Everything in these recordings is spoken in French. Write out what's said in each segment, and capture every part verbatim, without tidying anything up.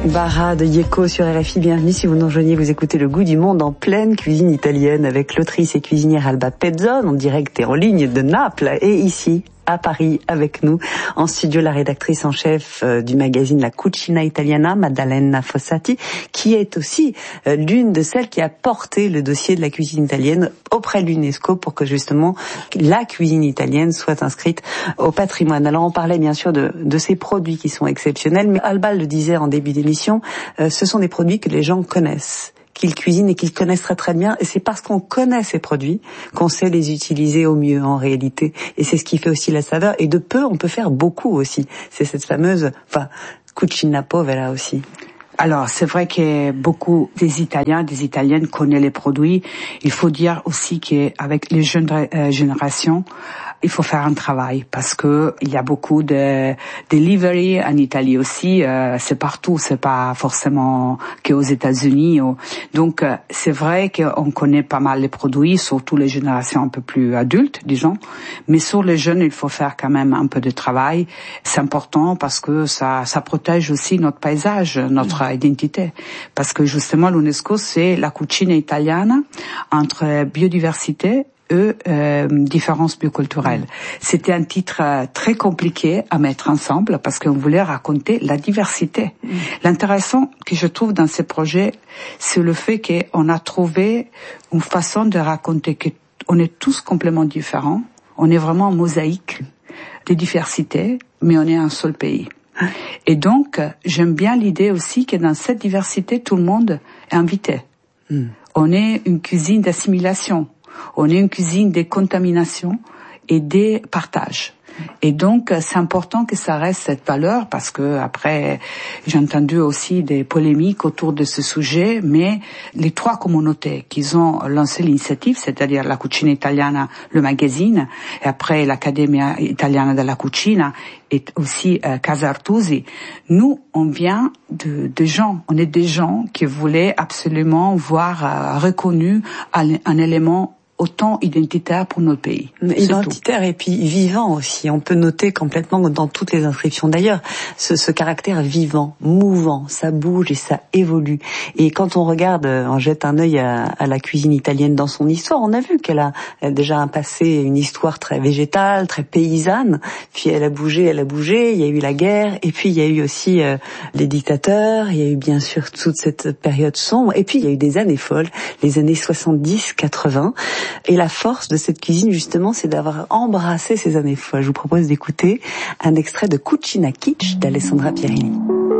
Bara de Yeko sur R F I, bienvenue si vous nous rejoignez, vous écoutez Le Goût du Monde en pleine cuisine italienne avec l'autrice et cuisinière Alba Pezzone en direct et en ligne de Naples et ici à Paris avec nous en studio la rédactrice en chef du magazine La Cucina Italiana, Maddalena Fossati, qui est aussi l'une de celles qui a porté le dossier de la cuisine italienne auprès de l'UNESCO pour que justement la cuisine italienne soit inscrite au patrimoine. Alors on parlait bien sûr de, de ces produits qui sont exceptionnels, mais Alba le disait en début d'émission, euh, ce sont des produits que les gens connaissent, qu'ils cuisinent et qu'ils connaissent très très bien, et c'est parce qu'on connaît ces produits qu'on sait les utiliser au mieux en réalité, et c'est ce qui fait aussi la saveur, et de peu on peut faire beaucoup aussi, c'est cette fameuse, enfin, cucina povera aussi. Alors, c'est vrai que beaucoup des Italiens, des Italiennes connaissent les produits. Il faut dire aussi qu'avec les jeunes euh, générations, il faut faire un travail parce que il y a beaucoup de delivery en Italie aussi. Euh, c'est partout, c'est pas forcément qu'aux États-Unis. Ou... Donc, euh, c'est vrai qu'on connaît pas mal les produits, surtout les générations un peu plus adultes, disons. Mais sur les jeunes, il faut faire quand même un peu de travail. C'est important parce que ça, ça protège aussi notre paysage, notre identité, parce que justement l'UNESCO c'est la cucina italiana entre biodiversité et euh, différences bioculturelles. C'était un titre euh, très compliqué à mettre ensemble parce qu'on voulait raconter la diversité. Mm. L'intéressant que je trouve dans ces projets, c'est le fait qu'on a trouvé une façon de raconter qu'on est tous complètement différents, on est vraiment en mosaïque de diversité, mais on est un seul pays. Et donc, j'aime bien l'idée aussi que dans cette diversité, tout le monde est invité. Mm. On est une cuisine d'assimilation, on est une cuisine de contamination et de partage. Et donc, c'est important que ça reste cette valeur parce que après, j'ai entendu aussi des polémiques autour de ce sujet, mais les trois communautés qui ont lancé l'initiative, c'est-à-dire la Cucina Italiana, le magazine, et après l'Accademia Italiana della Cucina, et aussi euh, Casa Artusi, nous, on vient de, de gens, on est des gens qui voulaient absolument voir euh, reconnu un, un élément autant identitaire pour notre pays. Identitaire et puis vivant aussi. On peut noter complètement dans toutes les inscriptions d'ailleurs ce, ce caractère vivant, mouvant, ça bouge et ça évolue. Et quand on regarde, on jette un œil à, à la cuisine italienne dans son histoire, on a vu qu'elle a déjà un passé, une histoire très végétale, très paysanne. Puis elle a bougé, elle a bougé. Il y a eu la guerre et puis il y a eu aussi euh, les dictateurs. Il y a eu bien sûr toute cette période sombre. Et puis il y a eu des années folles, les années soixante-dix quatre-vingts. Et la force de cette cuisine, justement, c'est d'avoir embrassé ces années folles. Je vous propose d'écouter un extrait de Cucina Kitsch d'Alessandra Pierini.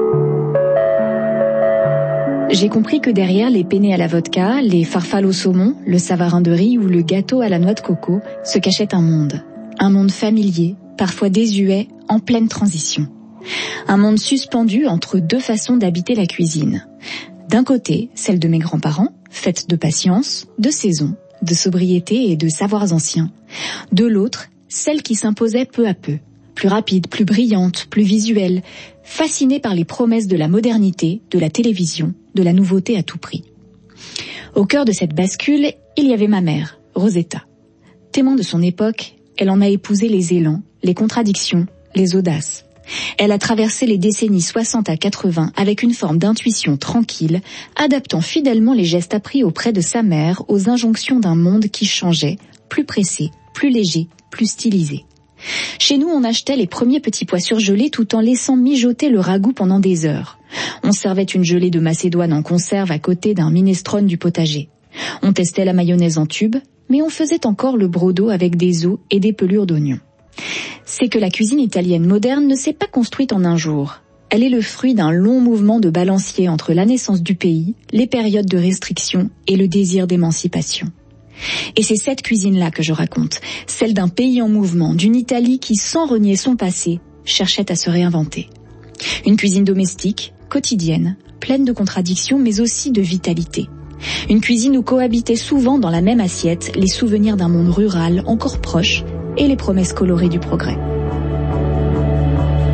J'ai compris que derrière les penne à la vodka, les farfales au saumon, le savarin de riz ou le gâteau à la noix de coco se cachait un monde. Un monde familier, parfois désuet, en pleine transition. Un monde suspendu entre deux façons d'habiter la cuisine. D'un côté, celle de mes grands-parents, faite de patience, de saison, de sobriété et de savoirs anciens. De l'autre, celle qui s'imposait peu à peu, plus rapide, plus brillante, plus visuelle, fascinée par les promesses de la modernité, de la télévision, de la nouveauté à tout prix. Au cœur de cette bascule, il y avait ma mère, Rosetta. Témoin de son époque, elle en a épousé les élans, les contradictions, les audaces. Elle a traversé les décennies soixante à quatre-vingts avec une forme d'intuition tranquille, adaptant fidèlement les gestes appris auprès de sa mère aux injonctions d'un monde qui changeait, plus pressé, plus léger, plus stylisé. Chez nous, on achetait les premiers petits pois surgelés tout en laissant mijoter le ragoût pendant des heures. On servait une gelée de macédoine en conserve à côté d'un minestrone du potager. On testait la mayonnaise en tube, mais on faisait encore le brodo avec des os et des pelures d'oignons. C'est que la cuisine italienne moderne ne s'est pas construite en un jour. Elle est le fruit d'un long mouvement de balancier entre la naissance du pays, les périodes de restriction et le désir d'émancipation. Et c'est cette cuisine-là que je raconte, celle d'un pays en mouvement, d'une Italie qui, sans renier son passé, cherchait à se réinventer. Une cuisine domestique, quotidienne, pleine de contradictions mais aussi de vitalité. Une cuisine où cohabitaient souvent dans la même assiette les souvenirs d'un monde rural encore proche et les promesses colorées du progrès.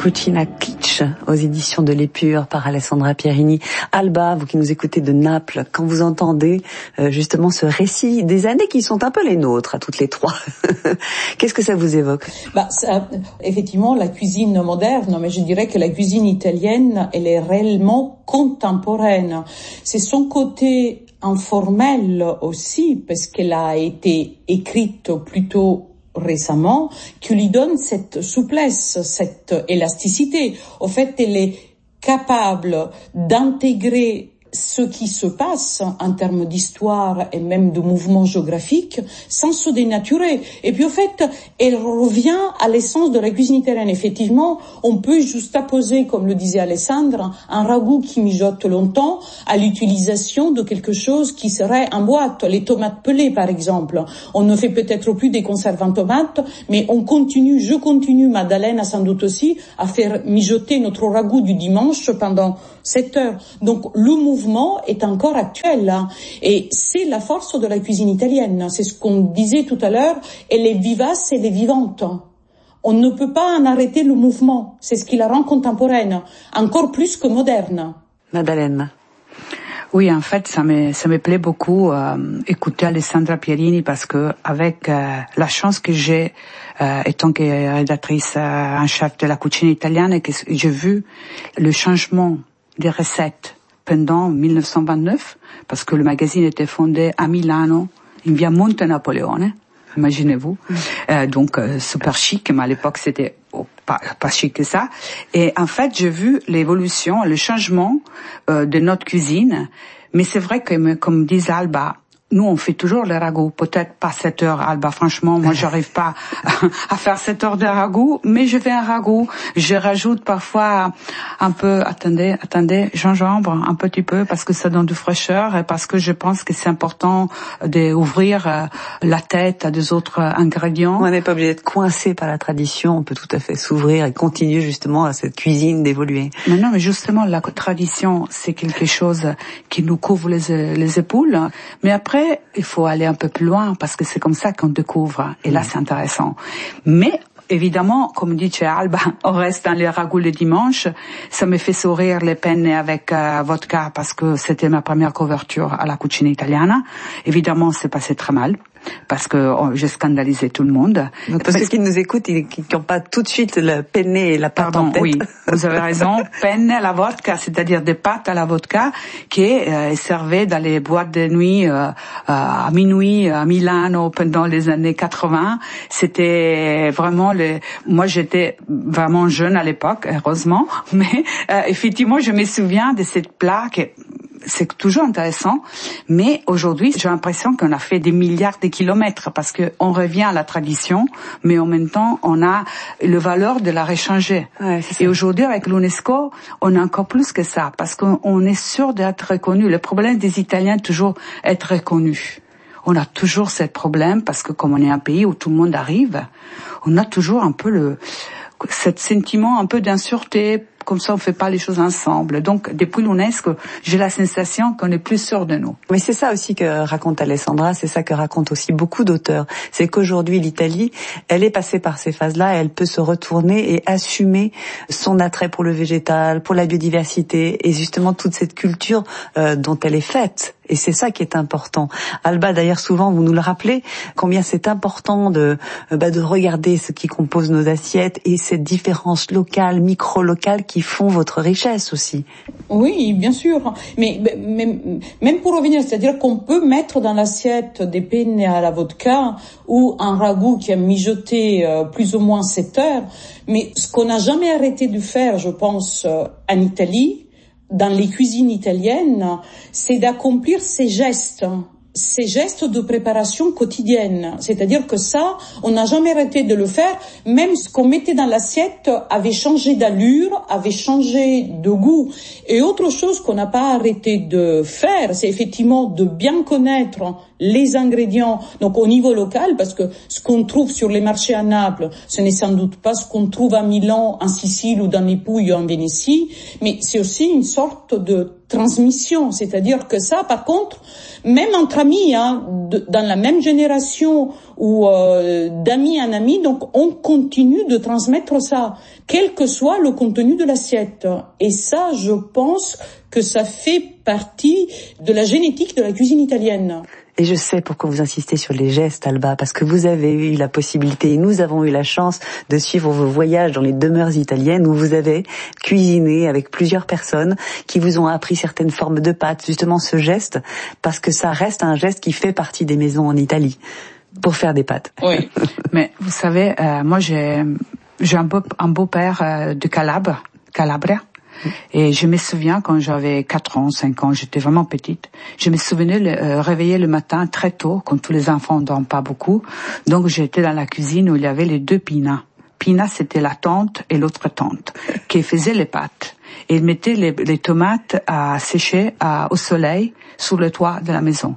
Cucina Kitsch aux éditions de l'Épure par Alessandra Pierini. Alba, vous qui nous écoutez de Naples, quand vous entendez euh, justement ce récit des années qui sont un peu les nôtres à toutes les trois, qu'est-ce que ça vous évoque? Bah, ça, effectivement, la cuisine moderne, mais je dirais que la cuisine italienne, elle est réellement contemporaine. C'est son côté informel aussi, parce qu'elle a été écrite plutôt récemment, qui lui donne cette souplesse, cette élasticité. Au fait, elle est capable d'intégrer ce qui se passe en termes d'histoire et même de mouvements géographiques sans se dénaturer. Et puis au fait, elle revient à l'essence de la cuisine italienne. Effectivement, on peut juxtaposer, comme le disait Alessandra, un ragoût qui mijote longtemps à l'utilisation de quelque chose qui serait en boîte. Les tomates pelées, par exemple. On ne fait peut-être plus des conserves en tomates, mais on continue, je continue, Maddalena sans doute aussi, à faire mijoter notre ragoût du dimanche pendant sept heures. Donc le mouvement est encore actuel, hein, et c'est la force de la cuisine italienne. C'est ce qu'on disait tout à l'heure. Elle est vivace, elle est vivante. On ne peut pas en arrêter le mouvement. C'est ce qui la rend contemporaine, encore plus que moderne. Maddalena. Oui, en fait, ça me ça me plaît beaucoup euh, écouter Alessandra Pierini parce que avec euh, la chance que j'ai euh, étant que rédactrice euh, en chef de la cucina italienne et que j'ai vu le changement des recettes pendant mille neuf cent vingt-neuf, parce que le magazine était fondé à Milano, in via Monte Napoleone, imaginez-vous, euh, donc euh, super chic, mais à l'époque c'était oh, pas, pas chic que ça. Et en fait, j'ai vu l'évolution, le changement euh, de notre cuisine, mais c'est vrai que, comme disait Alba, nous, on fait toujours le ragoût. Peut-être pas sept heures, Alba. Franchement, moi, j'arrive pas à faire sept heures de ragoût, mais je fais un ragoût. Je rajoute parfois un peu, attendez, attendez, gingembre, un petit peu, parce que ça donne de fraîcheur et parce que je pense que c'est important d'ouvrir la tête à des autres ingrédients. On n'est pas obligé d'être coincé par la tradition. On peut tout à fait s'ouvrir et continuer justement à cette cuisine d'évoluer. Mais non, mais justement, la tradition, c'est quelque chose qui nous couvre les, les épaules. Mais après, il faut aller un peu plus loin parce que c'est comme ça qu'on découvre. Et là, c'est intéressant. Mais évidemment, comme dit chez Alba, on reste dans les ragoûts le dimanche. Ça me fait sourire les penne avec euh, vodka parce que c'était ma première couverture à la cucina italiana. Évidemment, c'est passé très mal parce que oh, j'ai scandalisé tout le monde. Donc, pour ceux qui nous écoutent et qui n'ont pas tout de suite le penne et la pâte Pardon, en tête. Oui, vous avez raison. Penne à la vodka, c'est-à-dire des pâtes à la vodka qui est euh, servée dans les boîtes de nuit euh, à minuit à Milano pendant les années quatre-vingts. C'était vraiment le. Moi, j'étais vraiment jeune à l'époque, heureusement, mais euh, effectivement, je me souviens de cette plat qui c'est toujours intéressant, mais aujourd'hui, j'ai l'impression qu'on a fait des milliards de kilomètres parce que on revient à la tradition, mais en même temps, on a le valeur de la réchanger. Ouais, et aujourd'hui, avec l'UNESCO, on a encore plus que ça parce qu'on est sûr d'être reconnu. Le problème des Italiens, toujours être reconnu. On a toujours ce problème parce que comme on est un pays où tout le monde arrive, on a toujours un peu le, ce sentiment un peu d'insureté. Comme ça, on fait pas les choses ensemble. Donc, depuis l'UNESCO, j'ai la sensation qu'on est plus sûr de nous. Mais c'est ça aussi que raconte Alessandra, c'est ça que racontent aussi beaucoup d'auteurs. C'est qu'aujourd'hui, l'Italie, elle est passée par ces phases-là et elle peut se retourner et assumer son attrait pour le végétal, pour la biodiversité et justement toute cette culture euh, dont elle est faite. Et c'est ça qui est important. Alba, d'ailleurs, souvent, vous nous le rappelez, combien c'est important de, bah, de regarder ce qui compose nos assiettes et cette différence locale, micro-locale qui font votre richesse aussi. Oui, bien sûr. Mais, mais même pour revenir, c'est-à-dire qu'on peut mettre dans l'assiette des penne à la vodka ou un ragoût qui a mijoté euh, plus ou moins sept heures. Mais ce qu'on n'a jamais arrêté de faire, je pense, euh, en Italie, dans les cuisines italiennes, c'est d'accomplir ces gestes, ces gestes de préparation quotidienne. C'est-à-dire que ça, on n'a jamais arrêté de le faire. Même ce qu'on mettait dans l'assiette avait changé d'allure, avait changé de goût. Et autre chose qu'on n'a pas arrêté de faire, c'est effectivement de bien connaître les ingrédients, donc au niveau local, parce que ce qu'on trouve sur les marchés à Naples, ce n'est sans doute pas ce qu'on trouve à Milan, en Sicile ou dans les Pouilles ou en Vénétie, mais c'est aussi une sorte de transmission. C'est-à-dire que ça, par contre, même entre famille, hein, de, dans la même génération ou euh, d'amis en ami, donc on continue de transmettre ça, quel que soit le contenu de l'assiette. Et ça, je pense que ça fait partie de la génétique de la cuisine italienne. Et je sais pourquoi vous insistez sur les gestes, Alba, parce que vous avez eu la possibilité, et nous avons eu la chance de suivre vos voyages dans les demeures italiennes où vous avez cuisiné avec plusieurs personnes qui vous ont appris certaines formes de pâtes, justement ce geste, parce que ça reste un geste qui fait partie des maisons en Italie, pour faire des pâtes. Oui, mais vous savez, euh, moi j'ai, j'ai un, beau, un beau-père euh, de Calabre, Calabria. Et je me souviens quand j'avais quatre ans, cinq ans, j'étais vraiment petite, je me souvenais le, euh, réveiller le matin très tôt, quand tous les enfants ne dorment pas beaucoup. Donc j'étais dans la cuisine où il y avait les deux Pina. Pina, c'était la tante et l'autre tante qui faisaient les pâtes. Et ils mettaient les, les tomates à sécher à, au soleil sur le toit de la maison.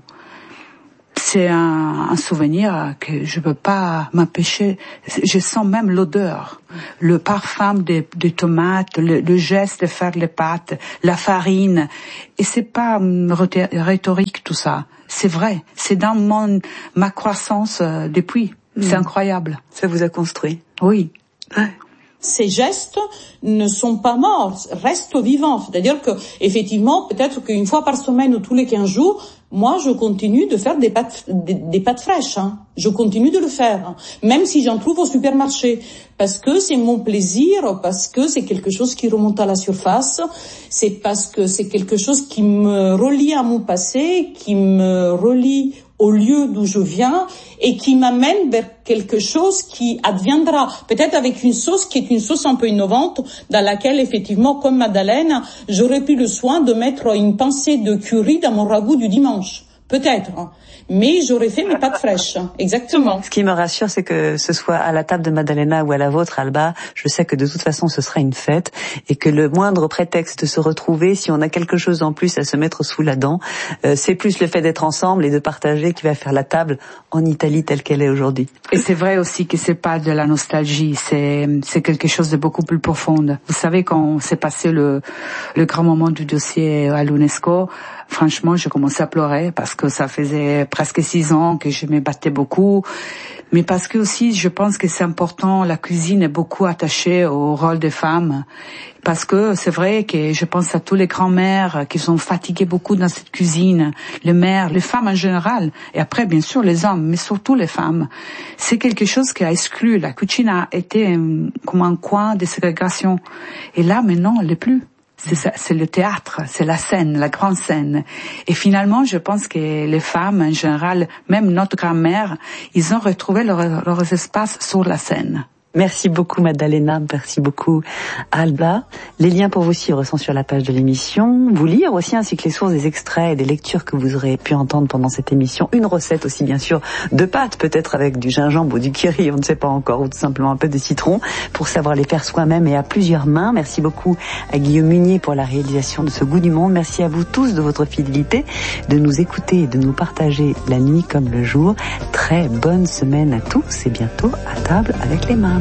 C'est un, un souvenir que je peux pas m'empêcher. Je sens même l'odeur, le parfum des, des tomates, le, le geste de faire les pâtes, la farine. Et c'est pas rhétorique tout ça. C'est vrai. C'est dans mon ma croissance euh, depuis. Mmh. C'est incroyable. Ça vous a construit. Oui. Ouais. Ces gestes ne sont pas morts, restent vivants. C'est-à-dire que, effectivement, peut-être qu'une fois par semaine ou tous les quinze jours, moi, je continue de faire des pâtes, des, des pâtes fraîches. Hein. Je continue de le faire, hein. Même si j'en trouve au supermarché, parce que c'est mon plaisir, parce que c'est quelque chose qui remonte à la surface, c'est parce que c'est quelque chose qui me relie à mon passé, qui me relie au lieu d'où je viens et qui m'amène vers quelque chose qui adviendra. Peut-être avec une sauce qui est une sauce un peu innovante dans laquelle, effectivement, comme Madeleine, j'aurais pris le soin de mettre une pincée de curry dans mon ragoût du dimanche. Peut-être. Mais j'aurais fait mes pâtes fraîches. Exactement. Ce qui me rassure, c'est que ce soit à la table de Maddalena ou à la vôtre, Alba, je sais que de toute façon, ce sera une fête et que le moindre prétexte de se retrouver, si on a quelque chose en plus à se mettre sous la dent, euh, c'est plus le fait d'être ensemble et de partager qui va faire la table en Italie telle qu'elle est aujourd'hui. Et c'est vrai aussi que c'est pas de la nostalgie, c'est, c'est quelque chose de beaucoup plus profond. Vous savez, quand s'est passé le, le grand moment du dossier à l'UNESCO, franchement, j'ai commencé à pleurer parce que ça faisait presque six ans que je me battais beaucoup. Mais parce que aussi, je pense que c'est important, la cuisine est beaucoup attachée au rôle des femmes. Parce que c'est vrai que je pense à tous les grands-mères qui sont fatiguées beaucoup dans cette cuisine, les mères, les femmes en général, et après bien sûr les hommes, mais surtout les femmes. C'est quelque chose qui a exclu. La cuisine a été comme un coin de ségrégation. Et là, maintenant, elle l'est plus. C'est ça, c'est le théâtre, c'est la scène, la grande scène. Et finalement, je pense que les femmes, en général, même notre grand-mère, ils ont retrouvé leur, leurs espaces sur la scène. Merci beaucoup Maddalena, merci beaucoup Alba. Les liens pour vous suivre sont sur la page de l'émission. Vous lire aussi ainsi que les sources des extraits et des lectures que vous aurez pu entendre pendant cette émission. Une recette aussi bien sûr de pâtes, peut-être avec du gingembre ou du curry, on ne sait pas encore, ou tout simplement un peu de citron pour savoir les faire soi-même et à plusieurs mains. Merci beaucoup à Guillaume Munier pour la réalisation de ce Goût du Monde. Merci à vous tous de votre fidélité, de nous écouter et de nous partager la nuit comme le jour. Très bonne semaine à tous et bientôt à table avec les mâmes.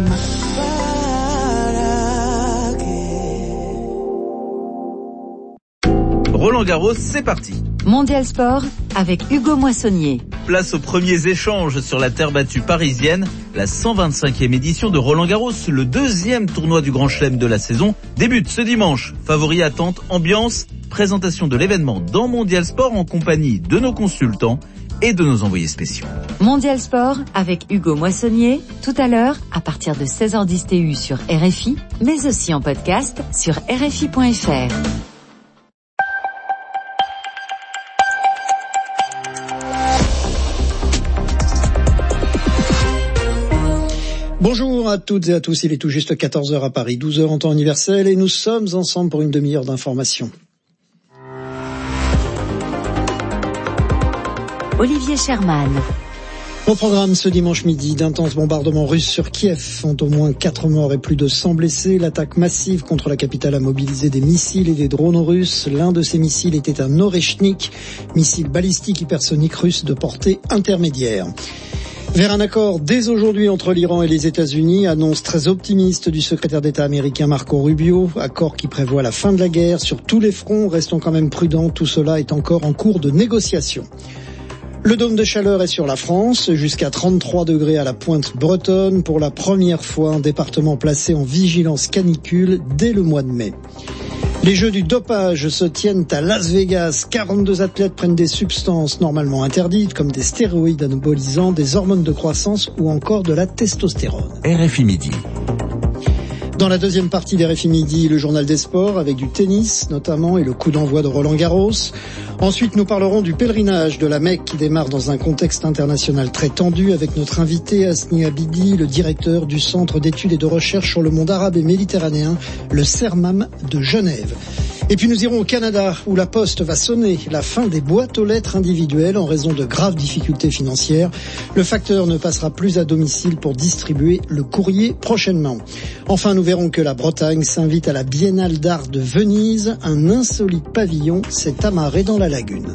Roland Garros, c'est parti. Mondial Sport avec Hugo Moissonnier. Place aux premiers échanges sur la terre battue parisienne. La cent vingt-cinquième édition de Roland Garros, le deuxième tournoi du Grand Chelem de la saison, débute ce dimanche. Favoris, attente, ambiance, présentation de l'événement dans Mondial Sport en compagnie de nos consultants et de nos envoyés spéciaux. Mondial Sport avec Hugo Moissonnier, tout à l'heure à partir de seize heures dix T U sur R F I, mais aussi en podcast sur R F I point F R. Bonjour à toutes et à tous, il est tout juste quatorze heures à Paris, douze heures en temps universel et nous sommes ensemble pour une demi-heure d'information. Olivier Sherman. Au programme ce dimanche midi, d'intenses bombardements russes sur Kiev font au moins quatre morts et plus de cent blessés. L'attaque massive contre la capitale a mobilisé des missiles et des drones russes. L'un de ces missiles était un Oreshnik, missile balistique hypersonique russe de portée intermédiaire. Vers un accord dès aujourd'hui entre l'Iran et les États-Unis, annonce très optimiste du secrétaire d'État américain Marco Rubio, accord qui prévoit la fin de la guerre sur tous les fronts. Restons quand même prudents, tout cela est encore en cours de négociation. Le dôme de chaleur est sur la France, jusqu'à trente-trois degrés à la pointe bretonne. Pour la première fois, un département placé en vigilance canicule dès le mois de mai. Les jeux du dopage se tiennent à Las Vegas. quarante-deux athlètes prennent des substances normalement interdites, comme des stéroïdes anabolisants, des hormones de croissance ou encore de la testostérone. R F I Midi. Dans la deuxième partie d'R F I Midi, le journal des sports avec du tennis notamment et le coup d'envoi de Roland Garros. Ensuite, nous parlerons du pèlerinage de la Mecque qui démarre dans un contexte international très tendu avec notre invité Hasni Habibi, le directeur du Centre d'études et de recherche sur le monde arabe et méditerranéen, le CERMAM de Genève. Et puis nous irons au Canada où la Poste va sonner la fin des boîtes aux lettres individuelles en raison de graves difficultés financières. Le facteur ne passera plus à domicile pour distribuer le courrier prochainement. Enfin, nous verrons que la Bretagne s'invite à la Biennale d'art de Venise. Un insolite pavillon s'est amarré dans la lagune.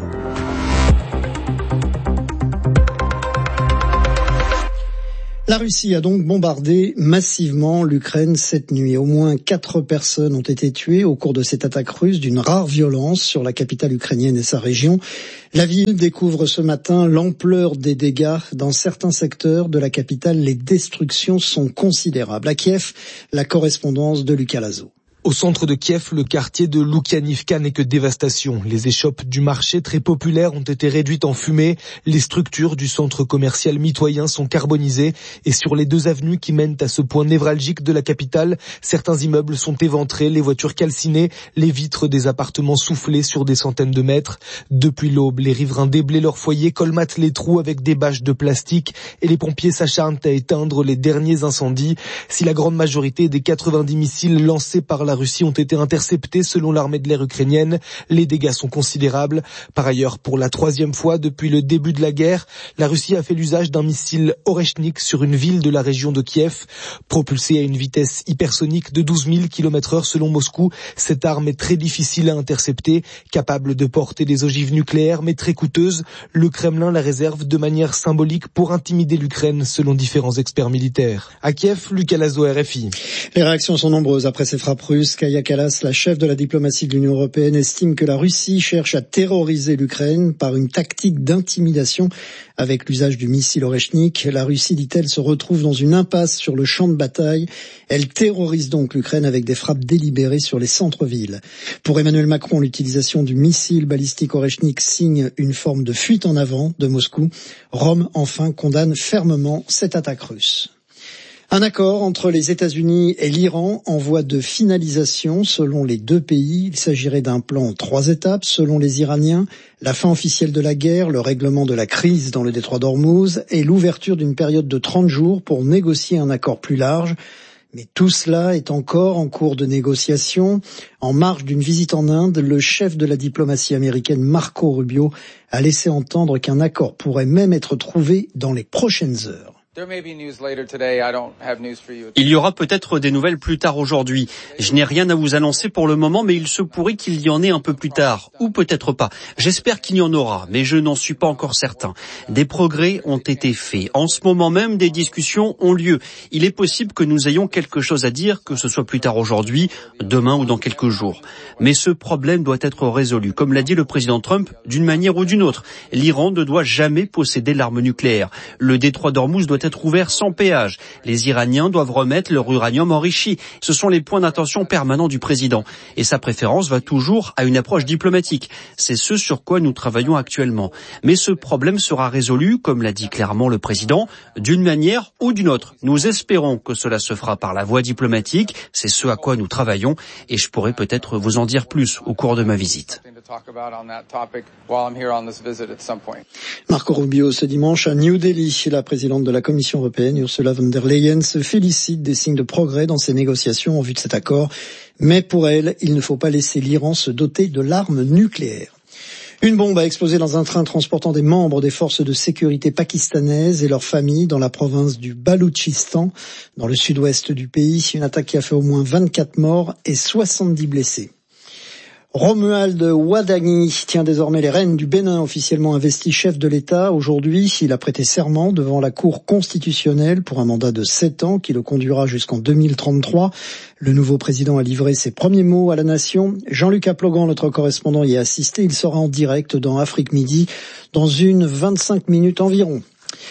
La Russie a donc bombardé massivement l'Ukraine cette nuit. Au moins quatre personnes ont été tuées au cours de cette attaque russe d'une rare violence sur la capitale ukrainienne et sa région. La ville découvre ce matin l'ampleur des dégâts. Dans certains secteurs de la capitale, les destructions sont considérables. À Kiev, la correspondance de Lucas Lazo. Au centre de Kiev, le quartier de Loukianivka n'est que dévastation. Les échoppes du marché très populaire ont été réduites en fumée. Les structures du centre commercial mitoyen sont carbonisées. Et sur les deux avenues qui mènent à ce point névralgique de la capitale, certains immeubles sont éventrés, les voitures calcinées, les vitres des appartements soufflées sur des centaines de mètres. Depuis l'aube, les riverains déblaient leurs foyers, colmatent les trous avec des bâches de plastique et les pompiers s'acharnent à éteindre les derniers incendies. Si la grande majorité des quatre-vingt-dix missiles lancés par la La Russie ont été interceptés selon l'armée de l'air ukrainienne. Les dégâts sont considérables. Par ailleurs, pour la troisième fois depuis le début de la guerre, la Russie a fait l'usage d'un missile Oreshnik sur une ville de la région de Kiev. Propulsé à une vitesse hypersonique de douze mille kilomètres heure selon Moscou, cette arme est très difficile à intercepter, capable de porter des ogives nucléaires mais très coûteuse. Le Kremlin la réserve de manière symbolique pour intimider l'Ukraine selon différents experts militaires. À Kiev, Lucas Lazo, R F I. Les réactions sont nombreuses après ces frappes russes. Kaja Kallas, la chef de la diplomatie de l'Union européenne, estime que la Russie cherche à terroriser l'Ukraine par une tactique d'intimidation avec l'usage du missile Oreshnik. La Russie, dit-elle, se retrouve dans une impasse sur le champ de bataille. Elle terrorise donc l'Ukraine avec des frappes délibérées sur les centres-villes. Pour Emmanuel Macron, l'utilisation du missile balistique Oreshnik signe une forme de fuite en avant de Moscou. Rome, enfin, condamne fermement cette attaque russe. Un accord entre les États-Unis et l'Iran en voie de finalisation selon les deux pays. Il s'agirait d'un plan en trois étapes selon les Iraniens. La fin officielle de la guerre, le règlement de la crise dans le détroit d'Ormuz et l'ouverture d'une période de trente jours pour négocier un accord plus large. Mais tout cela est encore en cours de négociation. En marge d'une visite en Inde, le chef de la diplomatie américaine Marco Rubio a laissé entendre qu'un accord pourrait même être trouvé dans les prochaines heures. Il y aura peut-être des nouvelles plus tard aujourd'hui. Je n'ai rien à vous annoncer pour le moment, mais il se pourrait qu'il y en ait un peu plus tard, ou peut-être pas. J'espère qu'il y en aura, mais je n'en suis pas encore certain. Des progrès ont été faits. En ce moment même, des discussions ont lieu. Il est possible que nous ayons quelque chose à dire, que ce soit plus tard aujourd'hui, demain ou dans quelques jours. Mais ce problème doit être résolu. Comme l'a dit le président Trump, d'une manière ou d'une autre, l'Iran ne doit jamais posséder l'arme nucléaire. Le détroit d'Ormuz doit être ouvert sans péage. Les Iraniens doivent remettre leur uranium enrichi. Ce sont les points d'attention permanents du président. Et sa préférence va toujours à une approche diplomatique. C'est ce sur quoi nous travaillons actuellement. Mais ce problème sera résolu, comme l'a dit clairement le président, d'une manière ou d'une autre. Nous espérons que cela se fera par la voie diplomatique. C'est ce à quoi nous travaillons. Et je pourrai peut-être vous en dire plus au cours de ma visite. Marco Rubio, ce dimanche à New Delhi, la présidente de la Commission européenne, Ursula von der Leyen, se félicite des signes de progrès dans ces négociations en vue de cet accord. Mais pour elle, il ne faut pas laisser l'Iran se doter de l'arme nucléaire. Une bombe a explosé dans un train transportant des membres des forces de sécurité pakistanaises et leurs familles dans la province du Baloutchistan, dans le sud-ouest du pays. Une attaque qui a fait au moins vingt-quatre morts et soixante-dix blessés. Romuald Ouadagni tient désormais les rênes du Bénin, officiellement investi chef de l'État. Aujourd'hui, il a prêté serment devant la Cour constitutionnelle pour un mandat de sept ans qui le conduira jusqu'en deux mille trente-trois. Le nouveau président a livré ses premiers mots à la nation. Jean-Luc Aplogan, notre correspondant, y a assisté. Il sera en direct dans Afrique Midi dans une vingt-cinq minutes environ.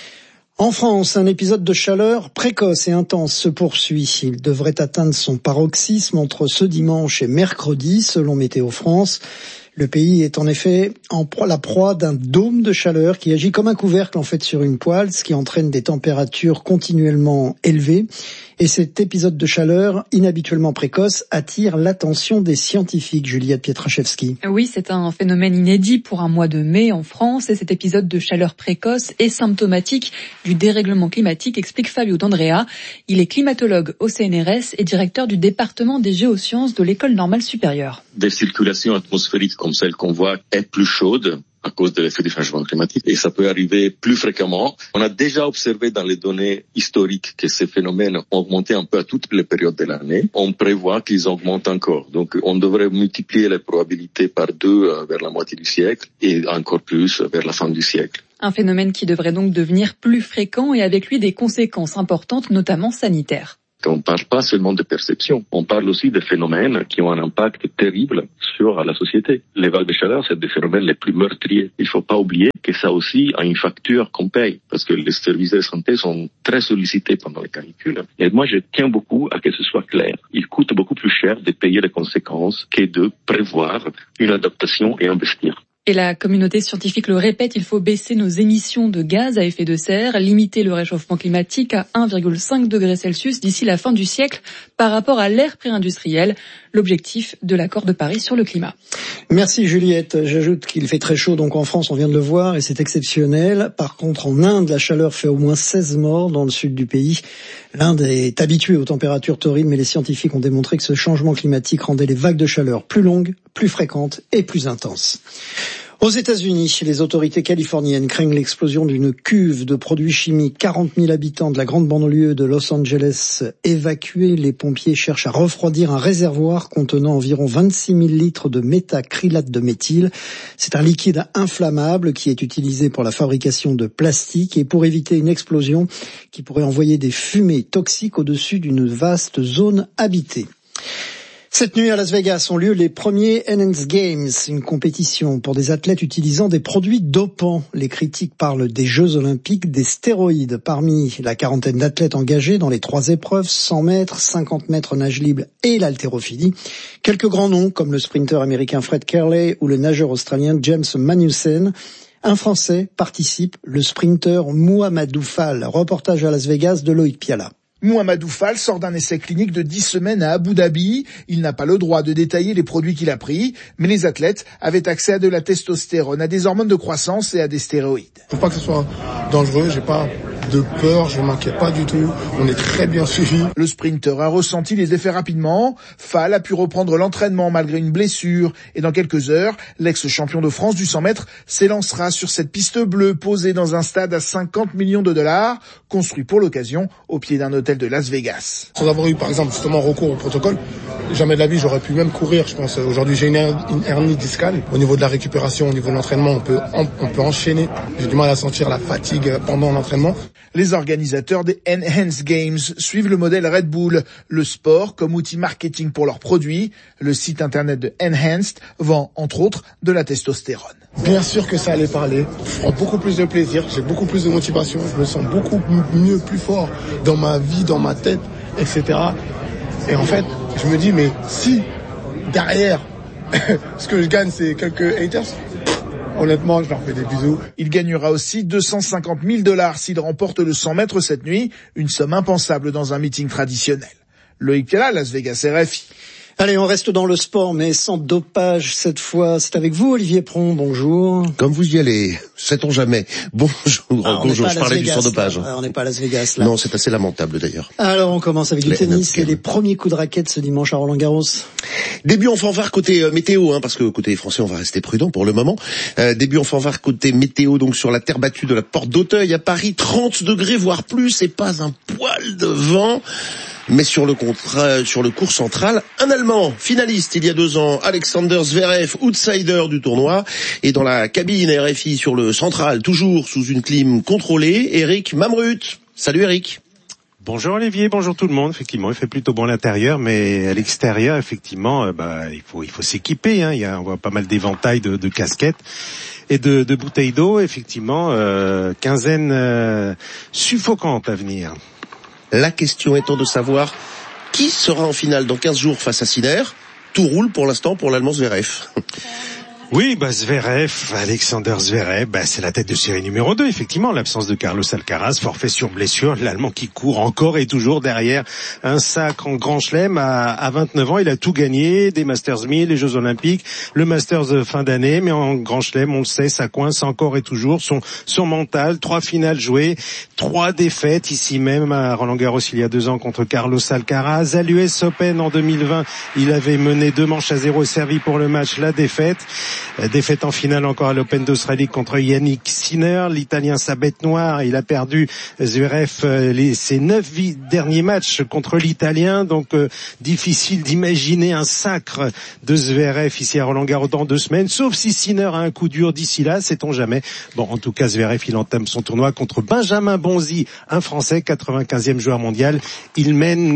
En France, un épisode de chaleur précoce et intense se poursuit. Il devrait atteindre son paroxysme entre ce dimanche et mercredi, selon Météo France. Le pays est en effet en pro- la proie d'un dôme de chaleur qui agit comme un couvercle en fait sur une poêle, ce qui entraîne des températures continuellement élevées. Et cet épisode de chaleur inhabituellement précoce attire l'attention des scientifiques. Juliette Pietraszewski. Oui, c'est un phénomène inédit pour un mois de mai en France et cet épisode de chaleur précoce est symptomatique du dérèglement climatique, explique Fabio D'Andrea. Il est climatologue au C N R S et directeur du département des géosciences de l'École normale supérieure. Des circulations atmosphériques comme celle qu'on voit est plus chaude à cause de l'effet du changement climatique et ça peut arriver plus fréquemment. On a déjà observé dans les données historiques que ces phénomènes ont augmenté un peu à toutes les périodes de l'année. On prévoit qu'ils augmentent encore. Donc on devrait multiplier les probabilités par deux vers la moitié du siècle et encore plus vers la fin du siècle. Un phénomène qui devrait donc devenir plus fréquent et avec lui des conséquences importantes, notamment sanitaires. On ne parle pas seulement de perception, on parle aussi de phénomènes qui ont un impact terrible sur la société. Les vagues de chaleur, c'est des phénomènes les plus meurtriers. Il ne faut pas oublier que ça aussi a une facture qu'on paye, parce que les services de santé sont très sollicités pendant les canicules. Et moi, je tiens beaucoup à que ce soit clair. Il coûte beaucoup plus cher de payer les conséquences que de prévoir une adaptation et investir. Et la communauté scientifique le répète, il faut baisser nos émissions de gaz à effet de serre, limiter le réchauffement climatique à un virgule cinq degrés Celsius d'ici la fin du siècle par rapport à l'ère pré-industrielle, l'objectif de l'accord de Paris sur le climat. Merci Juliette. J'ajoute qu'il fait très chaud donc en France, on vient de le voir, et c'est exceptionnel. Par contre, en Inde, la chaleur fait au moins seize morts dans le sud du pays. L'Inde est habituée aux températures torrides, mais les scientifiques ont démontré que ce changement climatique rendait les vagues de chaleur plus longues, plus fréquentes et plus intenses. Aux États-Unis, les autorités californiennes craignent l'explosion d'une cuve de produits chimiques. quarante mille habitants de la grande banlieue de Los Angeles évacués. Les pompiers cherchent à refroidir un réservoir contenant environ vingt-six mille litres de méthacrylate de méthyle. C'est un liquide inflammable qui est utilisé pour la fabrication de plastique et pour éviter une explosion qui pourrait envoyer des fumées toxiques au-dessus d'une vaste zone habitée. Cette nuit à Las Vegas ont lieu les premiers Enhanced Games, une compétition pour des athlètes utilisant des produits dopants. Les critiques parlent des Jeux Olympiques, des stéroïdes. Parmi la quarantaine d'athlètes engagés dans les trois épreuves, cent mètres, cinquante mètres nage libre et l'haltérophilie, quelques grands noms comme le sprinter américain Fred Kerley ou le nageur australien James Magnussen. Un Français participe, le sprinter Mouhamadou Fall. Reportage à Las Vegas de Loïc Piala. Mouhamadou Fall sort d'un essai clinique de dix semaines à Abu Dhabi. Il n'a pas le droit de détailler les produits qu'il a pris, mais les athlètes avaient accès à de la testostérone, à des hormones de croissance et à des stéroïdes. Faut pas que ce soit dangereux, j'ai pas de peur, je m'inquiète pas du tout, on est très bien suivi. Le sprinter a ressenti les effets rapidement. Fall a pu reprendre l'entraînement malgré une blessure et dans quelques heures, l'ex-champion de France du cent mètres s'élancera sur cette piste bleue posée dans un stade à cinquante millions de dollars, construit pour l'occasion au pied d'un hôtel de Las Vegas. Sans avoir eu par exemple justement recours au protocole, jamais de la vie j'aurais pu même courir, je pense. Aujourd'hui j'ai une, her- une hernie discale. Au niveau de la récupération, au niveau de l'entraînement, on peut, on, on peut enchaîner. J'ai du mal à sentir la fatigue pendant l'entraînement. Les organisateurs des Enhanced Games suivent le modèle Red Bull, le sport comme outil marketing pour leurs produits. Le site internet de Enhanced vend entre autres de la testostérone. Bien sûr que ça allait parler, je prends beaucoup plus de plaisir, j'ai beaucoup plus de motivation, je me sens beaucoup mieux, plus fort dans ma vie, dans ma tête, et cetera. Et en fait, je me dis, mais si derrière, ce que je gagne, c'est quelques haters, honnêtement, je leur fais des bisous. Il gagnera aussi deux cent cinquante mille dollars s'il remporte le cent mètres cette nuit, une somme impensable dans un meeting traditionnel. Loïc Piala, Las Vegas, R F I. Allez, on reste dans le sport, mais sans dopage cette fois. C'est avec vous, Olivier Pron. Bonjour. Comme vous y allez, sait-on jamais. Bonjour, ah, bonjour. Je parlais Vegas, du sans dopage. Là. On n'est pas à Las Vegas, là. Non, c'est assez lamentable, d'ailleurs. Alors, on commence avec du les tennis et les premiers coups de raquette ce dimanche à Roland-Garros. Début en fanfare côté euh, météo, hein, parce que côté français, on va rester prudent pour le moment. Euh, début en fanfare côté météo, donc sur la terre battue de la Porte d'Auteuil à Paris, trente degrés, voire plus, et pas un poil de vent. Mais sur le contrat, sur le court central, un Allemand, finaliste il y a deux ans, Alexander Zverev, outsider du tournoi, et dans la cabine R F I sur le central, toujours sous une clim contrôlée, Eric Mamrut. Salut Eric. Bonjour Olivier, bonjour tout le monde. Effectivement, il fait plutôt bon à l'intérieur, mais à l'extérieur, effectivement, euh, bah, il faut, il faut s'équiper. Hein. Il y a, on voit pas mal d'éventails de, de casquettes et de, de bouteilles d'eau. Effectivement, euh, quinzaine euh, suffocante à venir. La question étant de savoir qui sera en finale dans quinze jours face à Sinner. Tout roule pour l'instant pour l'Allemand Zverev. Oui, bah Zverev, Alexander Zverev, bah c'est la tête de série numéro deux, effectivement, l'absence de Carlos Alcaraz, forfait sur blessure, l'Allemand qui court encore et toujours derrière un sacre en Grand Chelem à, à vingt-neuf ans, il a tout gagné, des Masters mille, les Jeux Olympiques, le Masters de fin d'année, mais en Grand Chelem, on le sait, ça coince encore et toujours, son, son mental, trois finales jouées, trois défaites, ici même à Roland-Garros il y a deux ans contre Carlos Alcaraz, à l'U S Open en deux mille vingt, il avait mené deux manches à zéro, servi pour le match, la défaite. Défaite en finale encore à l'Open d'Australie contre Yannick Sinner. L'Italien sa bête noire, il a perdu Zverev les, ses neuf derniers matchs contre l'Italien. Donc euh, difficile d'imaginer un sacre de Zverev ici à Roland-Garros dans deux semaines. Sauf si Sinner a un coup dur d'ici là, sait-on jamais. Bon, en tout cas, Zverev, il entame son tournoi contre Benjamin Bonzi, un Français, quatre-vingt-quinzième joueur mondial. Il mène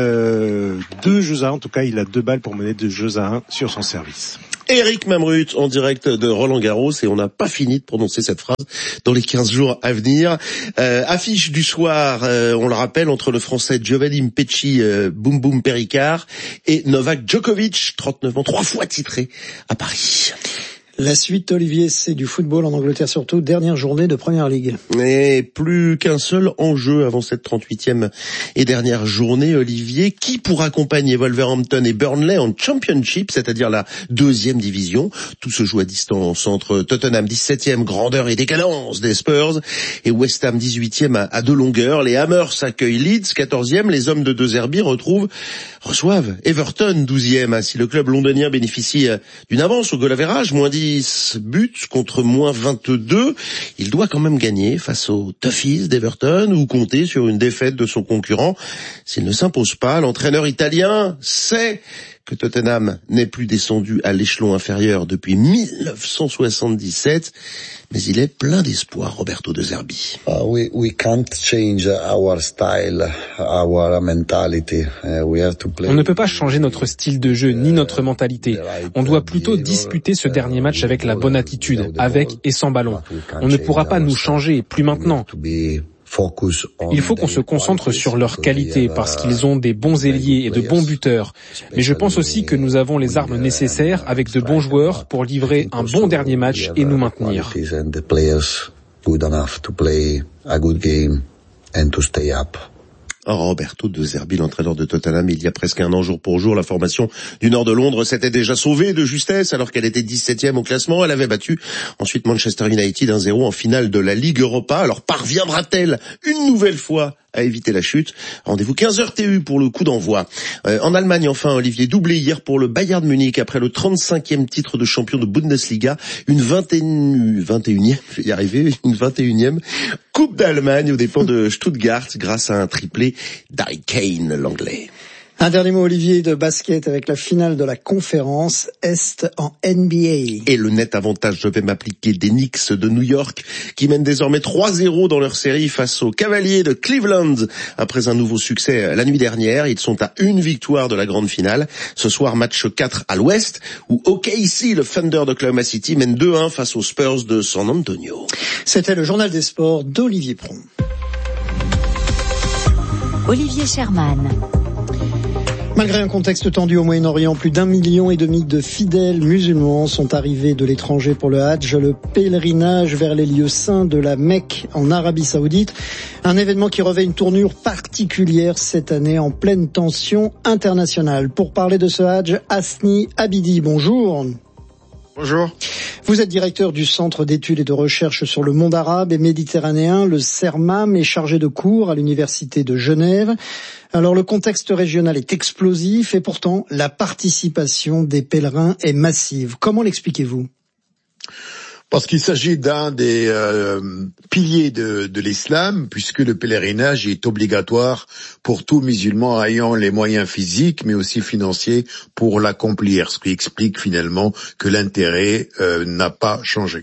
euh, deux jeux à un. En tout cas, il a deux balles pour mener deux jeux à un sur son service. Eric Mamrut en direct de Roland-Garros, et on n'a pas fini de prononcer cette phrase dans les quinze jours à venir. Euh, affiche du soir, euh, on le rappelle, entre le français Giovanni Mpecci, euh, Boum Boum Péricard, et Novak Djokovic, trente-neuf ans, trois fois titré à Paris. La suite, Olivier, c'est du football en Angleterre surtout, dernière journée de Première Ligue. Et plus qu'un seul enjeu avant cette trente-huitième et dernière journée, Olivier. Qui pour accompagner Wolverhampton et Burnley en Championship, c'est-à-dire la deuxième division? Tout se joue à distance entre Tottenham, dix-septième, grandeur et décadence des Spurs, et West Ham, dix-huitième, à deux longueurs. Les Hammers accueillent Leeds, quatorzième. Les hommes de De Zerbi retrouvent, reçoivent Everton, douzième. Si le club londonien bénéficie d'une avance au goal average, moins dix buts contre moins vingt-deux, il doit quand même gagner face aux Toffees d'Everton ou compter sur une défaite de son concurrent s'il ne s'impose pas. L'entraîneur italien sait que Tottenham n'est plus descendu à l'échelon inférieur depuis mille neuf cent soixante-dix-sept, mais il est plein d'espoir, Roberto De Zerbi. Uh, we, we can't change our style, our mentality. Uh, we have to play. On ne peut pas changer notre style de jeu ni notre mentalité. On doit plutôt disputer ce dernier match avec la bonne attitude, avec et sans ballon. On ne pourra pas nous changer, plus maintenant. Il faut qu'on se concentre sur leurs qualités parce qu'ils ont des bons ailiers et de bons buteurs. Mais je pense aussi que nous avons les armes nécessaires avec de bons joueurs pour livrer un bon dernier match et nous maintenir. Roberto De Zerbi, l'entraîneur de Tottenham, il y a presque un an jour pour jour, la formation du nord de Londres s'était déjà sauvée de justesse alors qu'elle était dix-septième au classement. Elle avait battu ensuite Manchester United un zéro en finale de la Ligue Europa. Alors parviendra-t-elle une nouvelle fois à éviter la chute? Rendez-vous quinze heures T U pour le coup d'envoi. Euh, en Allemagne, enfin, Olivier, doublé hier pour le Bayern Munich après le trente-cinquième titre de champion de Bundesliga, une vingt et unième, je vais y arriver, une vingt et unième Coupe d'Allemagne aux dépens de Stuttgart grâce à un triplé d'Harry Kane, l'anglais. Un dernier mot, Olivier, de basket avec la finale de la conférence Est en N B A. Et le net avantage devait m'appliquer des Knicks de New York qui mènent désormais trois zéro dans leur série face aux Cavaliers de Cleveland. Après un nouveau succès la nuit dernière, ils sont à une victoire de la grande finale. Ce soir, match quatre à l'ouest où O K C, le Thunder d'Oklahoma City, mène deux un face aux Spurs de San Antonio. C'était le journal des sports d'Olivier Pron. Olivier Sherman. Malgré un contexte tendu au Moyen-Orient, plus d'un million et demi de fidèles musulmans sont arrivés de l'étranger pour le Hadj, le pèlerinage vers les lieux saints de la Mecque en Arabie Saoudite. Un événement qui revêt une tournure particulière cette année en pleine tension internationale. Pour parler de ce Hadj, Hasni Abidi, bonjour. Bonjour. Vous êtes directeur du Centre d'études et de recherche sur le monde arabe et méditerranéen, le CERMAM, et chargé de cours à l'Université de Genève. Alors le contexte régional est explosif et pourtant la participation des pèlerins est massive. Comment l'expliquez-vous ? Parce qu'il s'agit d'un des euh, piliers de, de l'islam, puisque le pèlerinage est obligatoire pour tout musulman ayant les moyens physiques, mais aussi financiers pour l'accomplir, ce qui explique finalement que l'intérêt euh, n'a pas changé.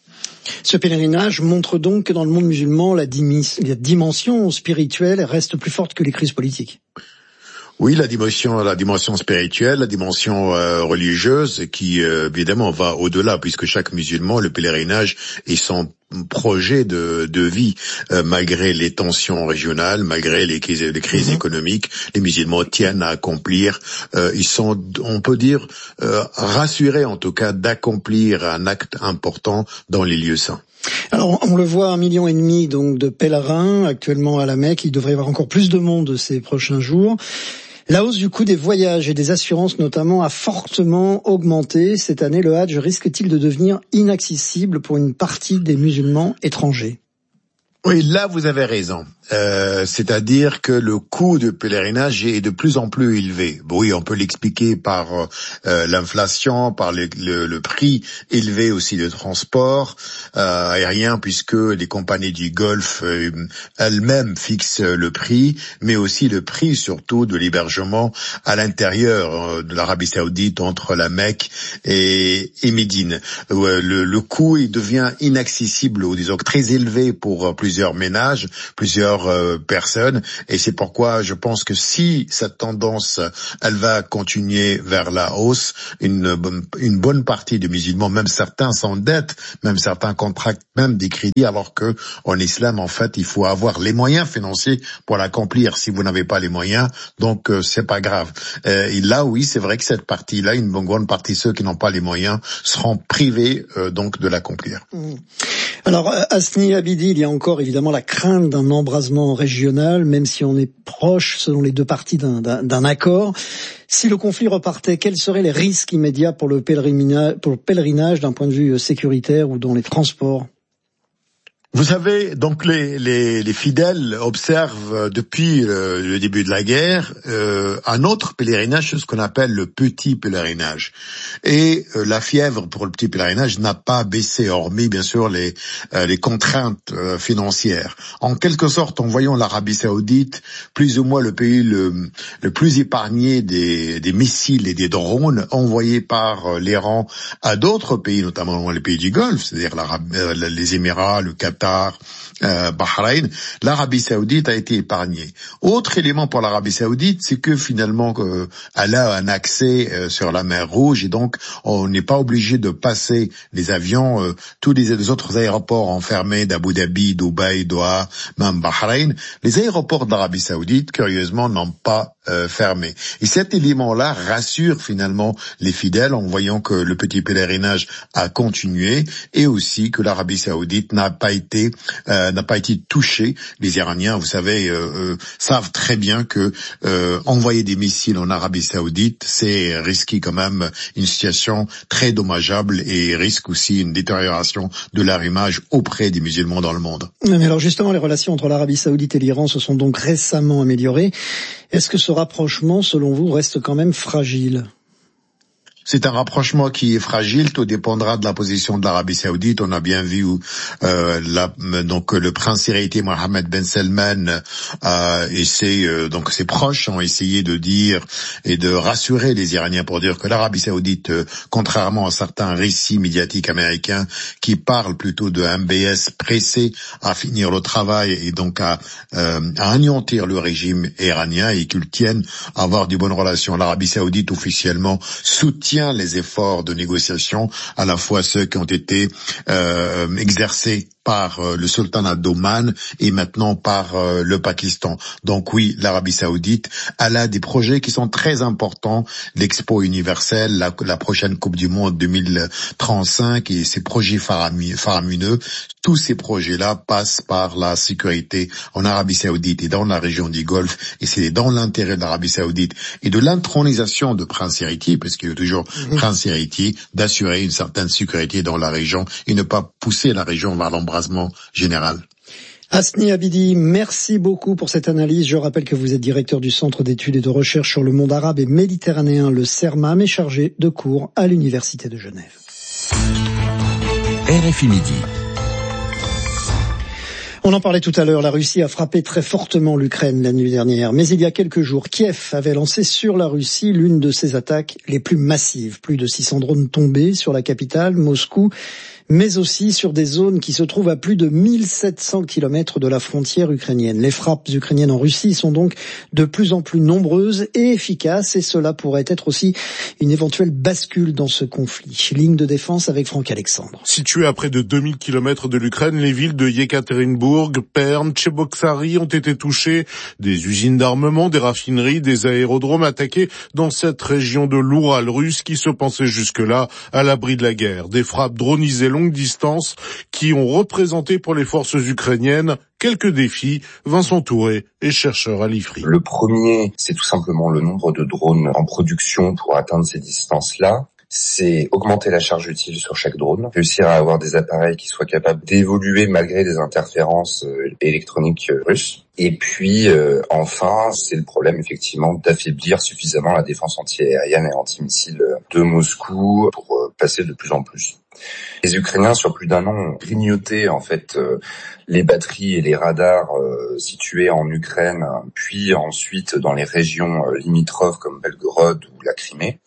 Ce pèlerinage montre donc que dans le monde musulman, la, dim- la dimension spirituelle reste plus forte que les crises politiques. Oui, la dimension, la dimension spirituelle, la dimension euh, religieuse, qui euh, évidemment va au-delà, puisque chaque musulman, le pèlerinage est son projet de, de vie, euh, malgré les tensions régionales, malgré les crises, les crises mmh. économiques, les musulmans tiennent à accomplir. Euh, ils sont, on peut dire, euh, rassurés en tout cas d'accomplir un acte important dans les lieux saints. Alors, on le voit, un million et demi donc de pèlerins actuellement à la Mecque. Il devrait y avoir encore plus de monde ces prochains jours. La hausse du coût des voyages et des assurances notamment a fortement augmenté. Cette année, le Hadj risque-t-il de devenir inaccessible pour une partie des musulmans étrangers ? Oui, là vous avez raison. Euh, c'est-à-dire que le coût de pèlerinage est de plus en plus élevé. Oui, on peut l'expliquer par euh, l'inflation, par le, le, le prix élevé aussi de transport euh, aérien, puisque les compagnies du Golfe euh, elles-mêmes fixent le prix, mais aussi le prix surtout de l'hébergement à l'intérieur euh, de l'Arabie Saoudite, entre la Mecque et, et Médine. Euh, le, le coût il devient inaccessible, ou disons très élevé pour plusieurs ménages, plusieurs Euh, personnes, et c'est pourquoi je pense que si cette tendance elle va continuer vers la hausse, une, une bonne partie des musulmans, même certains s'endettent, même certains contractent même des crédits, alors que en islam en fait il faut avoir les moyens financiers pour l'accomplir. Si vous n'avez pas les moyens, donc euh, c'est pas grave. Euh, et là oui, c'est vrai que cette partie-là, une grande partie de ceux qui n'ont pas les moyens seront privés euh, donc de l'accomplir. Mmh. Alors, Hasni Abidi, il y a encore évidemment la crainte d'un embrasement régional, même si on est proche, selon les deux parties, d'un, d'un, d'un accord. Si le conflit repartait, quels seraient les risques immédiats pour le pèlerinage, pour le pèlerinage d'un point de vue sécuritaire ou dans les transports ? Vous savez, donc les, les, les fidèles observent depuis le, le début de la guerre euh, un autre pèlerinage, ce qu'on appelle le petit pèlerinage. Et euh, la fièvre pour le petit pèlerinage n'a pas baissé, hormis bien sûr les, euh, les contraintes euh, financières. En quelque sorte, en voyant l'Arabie Saoudite, plus ou moins le pays le, le plus épargné des, des missiles et des drones envoyés par euh, l'Iran à d'autres pays, notamment les pays du Golfe, c'est-à-dire euh, les Émirats, le Qatar, Euh, Bahreïn, l'Arabie Saoudite a été épargnée. Autre élément pour l'Arabie Saoudite, c'est que finalement euh, elle a un accès euh, sur la mer Rouge, et donc on n'est pas obligé de passer les avions, euh, tous les, les autres aéroports enfermés d'Abu Dhabi, Dubaï, Doha, même Bahreïn. Les aéroports d'Arabie Saoudite, curieusement, n'ont pas euh, fermé. Et cet élément-là rassure finalement les fidèles en voyant que le petit pèlerinage a continué, et aussi que l'Arabie Saoudite n'a pas été euh, n'a pas été touché. Les Iraniens, vous savez, euh, euh, savent très bien que euh, envoyer des missiles en Arabie Saoudite, c'est risquer quand même une situation très dommageable, et risque aussi une détérioration de leur image auprès des musulmans dans le monde. Mais alors justement, les relations entre l'Arabie Saoudite et l'Iran se sont donc récemment améliorées. Est-ce que ce rapprochement, selon vous, reste quand même fragile ? C'est un rapprochement qui est fragile, tout dépendra de la position de l'Arabie Saoudite. On a bien vu euh, la, donc le prince héritier Mohammed Ben Salman euh, et ses euh, donc ses proches ont essayé de dire et de rassurer les Iraniens pour dire que l'Arabie Saoudite, euh, contrairement à certains récits médiatiques américains qui parlent plutôt de M B S pressé à finir le travail et donc à, euh, à anéantir le régime iranien, et qu'ils tiennent à avoir de bonnes relations. L'Arabie Saoudite officiellement soutient les efforts de négociation, à la fois ceux qui ont été euh, exercés par euh, le sultanat d'Oman et maintenant par euh, le Pakistan. Donc oui, l'Arabie Saoudite, elle a des projets qui sont très importants, l'Expo universelle, la, la prochaine Coupe du Monde deux mille trente-cinq et ces projets faramineux. Tous ces projets-là passent par la sécurité en Arabie Saoudite et dans la région du Golfe, et c'est dans l'intérêt de l'Arabie Saoudite et de l'intronisation de prince héritier, parce qu'il y a toujours mmh. prince héritier, d'assurer une certaine sécurité dans la région et ne pas pousser la région vers l'embrasement général. Hasni Abidi, merci beaucoup pour cette analyse. Je rappelle que vous êtes directeur du Centre d'études et de recherche sur le monde arabe et méditerranéen, le CERMAM, et chargé de cours à l'Université de Genève. R F I Midi. On en parlait tout à l'heure, la Russie a frappé très fortement l'Ukraine la nuit dernière. Mais il y a quelques jours, Kiev avait lancé sur la Russie l'une de ses attaques les plus massives. Plus de six cents drones tombés sur la capitale, Moscou, mais aussi sur des zones qui se trouvent à plus de mille sept cents kilomètres de la frontière ukrainienne. Les frappes ukrainiennes en Russie sont donc de plus en plus nombreuses et efficaces, et cela pourrait être aussi une éventuelle bascule dans ce conflit. Ligne de défense avec Franck Alexandre. Situées à près de deux mille kilomètres de l'Ukraine, les villes de Yekaterinbourg, Perm, Tcheboksary ont été touchées. Des usines d'armement, des raffineries, des aérodromes attaqués dans cette région de l'Oural russe qui se pensait jusque-là à l'abri de la guerre. Des frappes dronisées longue distance qui ont représenté pour les forces ukrainiennes quelques défis. Vincent Touré est chercheur à l'I F R I. Le premier, c'est tout simplement le nombre de drones en production pour atteindre ces distances-là. C'est augmenter la charge utile sur chaque drone, réussir à avoir des appareils qui soient capables d'évoluer malgré des interférences électroniques russes. Et puis, euh, enfin, c'est le problème, effectivement, d'affaiblir suffisamment la défense anti-aérienne et anti-missile de Moscou pour euh, passer de plus en plus. Les Ukrainiens, sur plus d'un an, ont grignoté, en fait, euh, les batteries et les radars euh, situés en Ukraine, puis ensuite dans les régions euh, limitrophes comme Belgorod ou la Crimée.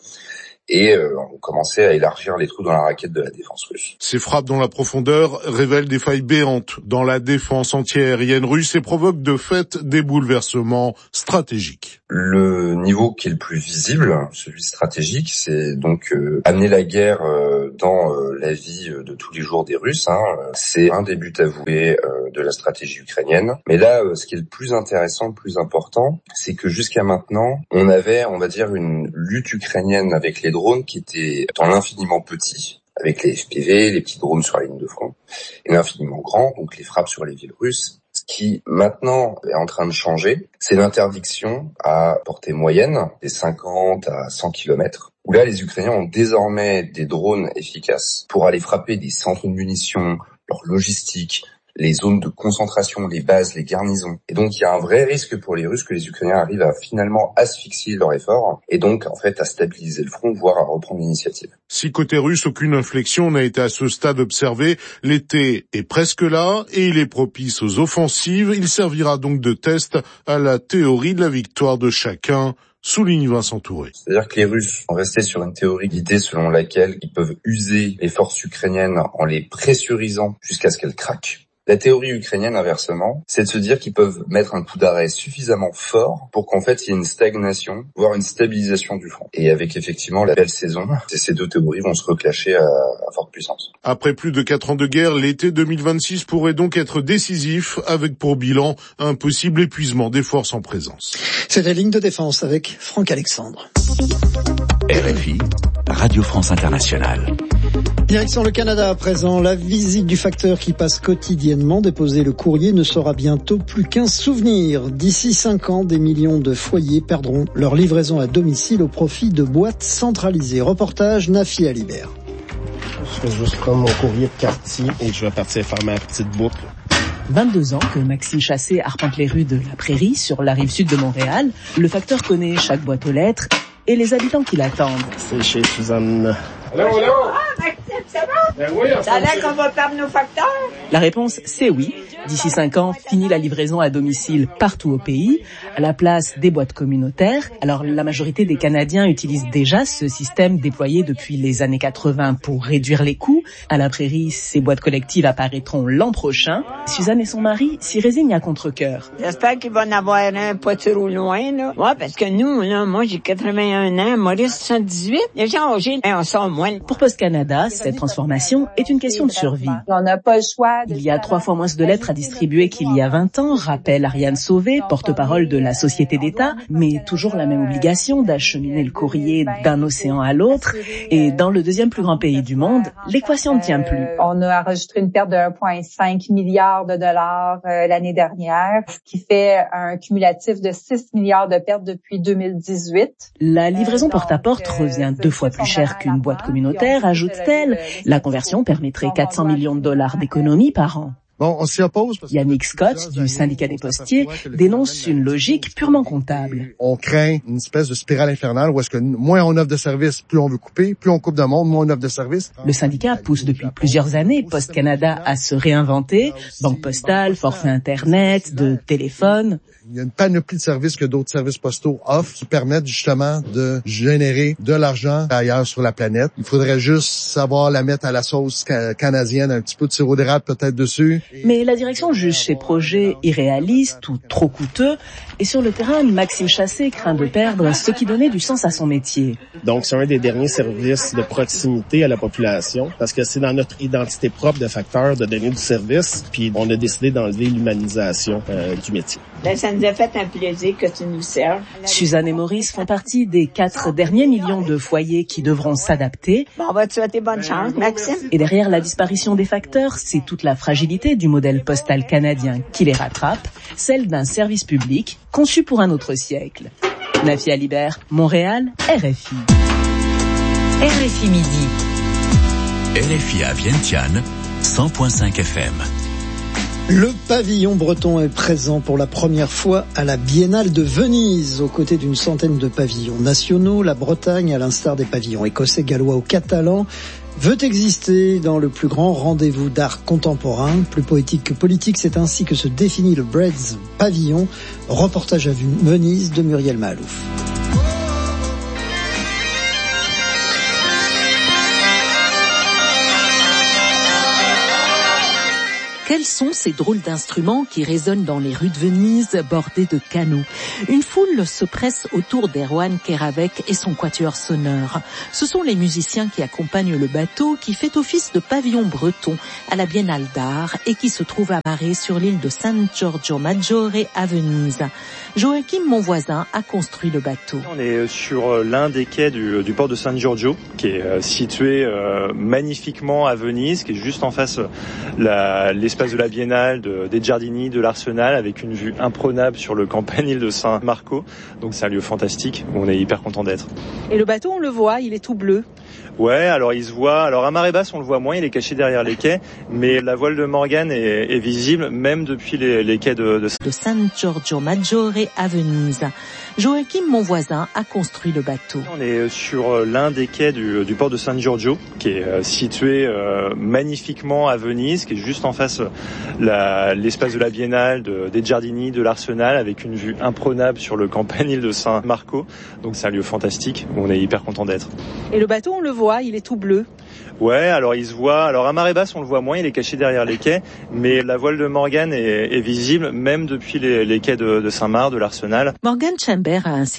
Et euh, on commençait à élargir les trous dans la raquette de la défense russe. Ces frappes dans la profondeur révèlent des failles béantes dans la défense antiaérienne russe et provoquent de fait des bouleversements stratégiques. Le niveau qui est le plus visible, celui stratégique, c'est donc euh, amener la guerre euh, dans euh, la vie de tous les jours des Russes. Hein. C'est un des buts avoués euh, de la stratégie ukrainienne. Mais là, euh, ce qui est le plus intéressant, le plus important, c'est que jusqu'à maintenant, on avait, on va dire, une lutte ukrainienne avec les drones qui était dans l'infiniment petit, avec les F P V, les petits drones sur la ligne de front, et l'infiniment grand, donc les frappes sur les villes russes. Ce qui maintenant est en train de changer, c'est l'interdiction à portée moyenne, des cinquante à cent kilomètres, où là les Ukrainiens ont désormais des drones efficaces pour aller frapper des centres de munitions, leur logistique, les zones de concentration, les bases, les garnisons. Et donc, il y a un vrai risque pour les Russes que les Ukrainiens arrivent à finalement asphyxier leur effort et donc, en fait, à stabiliser le front, voire à reprendre l'initiative. Si côté russe, aucune inflexion n'a été à ce stade observée, l'été est presque là et il est propice aux offensives. Il servira donc de test à la théorie de la victoire de chacun, souligne Vincent Touré. C'est-à-dire que les Russes sont restés sur une théorie guidée selon laquelle ils peuvent user les forces ukrainiennes en les pressurisant jusqu'à ce qu'elles craquent. La théorie ukrainienne, inversement, c'est de se dire qu'ils peuvent mettre un coup d'arrêt suffisamment fort pour qu'en fait, il y ait une stagnation, voire une stabilisation du front. Et avec effectivement la belle saison, ces deux théories vont se reclasher à, à forte puissance. Après plus de quatre ans de guerre, l'été deux mille vingt-six pourrait donc être décisif, avec pour bilan un possible épuisement des forces en présence. C'était Ligne de défense avec Franck Alexandre. R F I, Radio France Internationale. Direction le Canada à présent, la visite du facteur qui passe quotidiennement déposer le courrier ne sera bientôt plus qu'un souvenir. D'ici cinq ans, des millions de foyers perdront leur livraison à domicile au profit de boîtes centralisées. Reportage Nafi Alibert. Je vais juste prendre mon courrier de quartier et je vais partir faire ma petite boucle. vingt-deux ans que Maxime Chassé arpente les rues de la Prairie sur la rive sud de Montréal. Le facteur connaît chaque boîte aux lettres et les habitants qui l'attendent. C'est chez Suzanne. Allô, allô? Ah, Maxime, c'est bon? Ben oui, ça a l'air qu'on va perdre nos facteurs? La réponse, c'est oui. D'ici cinq ans, fini la livraison à domicile partout au pays, à la place des boîtes communautaires. Alors, la majorité des Canadiens utilisent déjà ce système déployé depuis les années quatre-vingts pour réduire les coûts. À la Prairie, ces boîtes collectives apparaîtront l'an prochain. Suzanne et son mari s'y résignent à contre-cœur. J'espère qu'il va en avoir un pas trop loin, là. Ouais, parce que nous, là, moi, j'ai quatre-vingt-un ans, Maurice soixante-dix-huit. Les gens âgés, on sort moins. Pour Post Canada, cette transformation est une question de survie. On n'a pas le choix. Il y a trois fois moins de lettres à distribuer qu'il y a vingt ans, rappelle Ariane Sauvé, porte-parole de la Société d'État, mais toujours la même obligation d'acheminer le courrier d'un océan à l'autre. Et dans le deuxième plus grand pays du monde, l'équation ne tient plus. On a enregistré une perte de un virgule cinq milliard de dollars euh, l'année dernière, ce qui fait un cumulatif de six milliards de pertes depuis deux mille dix-huit. La livraison porte-à-porte revient deux fois plus cher qu'une boîte communautaire, ajoute-t-elle. La conversion permettrait quatre cents millions de dollars d'économies par an. Bon, on s'y oppose. Yannick Scott, du syndicat des postiers, dénonce une logique purement comptable. On craint une espèce de spirale infernale où est-ce que moins on offre de services, plus on veut couper, plus on coupe de monde, moins on offre de services. Le syndicat pousse depuis plusieurs années Poste Canada à se réinventer, banque postale, forfait internet, de téléphone. Il y a une panoplie de services que d'autres services postaux offrent qui permettent justement de générer de l'argent ailleurs sur la planète. Il faudrait juste savoir la mettre à la sauce ca- canadienne, un petit peu de sirop d'érable peut-être dessus. Mais la direction juge ces projets irréalistes ou trop coûteux. Et sur le terrain, Maxime Chassé craint de perdre ce qui donnait du sens à son métier. Donc, c'est un des derniers services de proximité à la population parce que c'est dans notre identité propre de facteur de donner du service. Puis, on a décidé d'enlever l'humanisation euh, du métier. Ben, ça nous a fait un plaisir que tu nous serves. Suzanne et Maurice font partie des quatre derniers millions de foyers qui devront s'adapter. Bon, on va te souhaiter bonne chance, Maxime. Et derrière la disparition des facteurs, c'est toute la fragilité du modèle postal canadien qui les rattrape, celle d'un service public conçu pour un autre siècle. Nafia Libert, Montréal, R F I. R F I Midi. R F I à Vientiane, cent point cinq F M. Le pavillon breton est présent pour la première fois à la Biennale de Venise. Aux côtés d'une centaine de pavillons nationaux, la Bretagne, à l'instar des pavillons écossais, gallois ou catalans, veut exister dans le plus grand rendez-vous d'art contemporain. Plus poétique que politique, c'est ainsi que se définit le Bread's Pavillon. Reportage à Venise de Muriel Mahalouf. Quels sont ces drôles d'instruments qui résonnent dans les rues de Venise bordées de canaux? Une foule se presse autour d'Erwan Keravec et son quatuor sonore. Ce sont les musiciens qui accompagnent le bateau qui fait office de pavillon breton à la Biennale d'art et qui se trouve amarré sur l'île de San Giorgio Maggiore à Venise. Joachim, mon voisin, a construit le bateau. On est sur l'un des quais du, du port de San Giorgio, qui est situé euh, magnifiquement à Venise, qui est juste en face la, l'espace de la Biennale, de, des Giardini, de l'Arsenal, avec une vue imprenable sur le campanile de San Marco. Donc c'est un lieu fantastique où on est hyper content d'être. Et le bateau, on le voit, il est tout bleu. Ouais, alors il se voit, alors à marée basse on le voit moins, il est caché derrière les quais, mais la voile de Morgane est, est visible même depuis les, les quais de, de... de San Giorgio Maggiore à Venise. Joachim, mon voisin, a construit le bateau. On est sur l'un des quais du, du port de San Giorgio, qui est situé euh, magnifiquement à Venise, qui est juste en face la, l'espace de la Biennale, de, des Giardini, de l'Arsenal, avec une vue imprenable sur le campanile de San Marco. Donc c'est un lieu fantastique où on est hyper content d'être. Et le bateau, on le voit, il est tout bleu. Ouais, alors il se voit, alors à marée basse on le voit moins, il est caché derrière les quais, mais la voile de Morgane est, est visible même depuis les, les quais de, de Saint-Marc, de l'Arsenal. Morgane Chamber a ainsi